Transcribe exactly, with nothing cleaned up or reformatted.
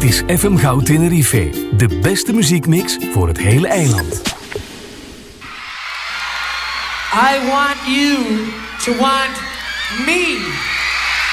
Dit is F M Goud Tenerife. De beste muziekmix voor het hele eiland. I want you to want me.